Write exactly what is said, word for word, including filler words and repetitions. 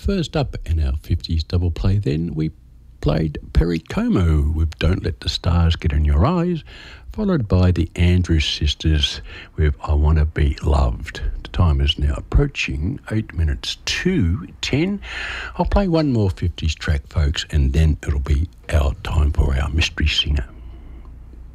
First up in our fifties double play then, we played Perry Como with Don't Let the Stars Get in Your Eyes, followed by the Andrews Sisters with I Want to Be Loved. The time is now approaching eight minutes to ten. I'll play one more fifties track, folks, and then it'll be our time for our mystery singer.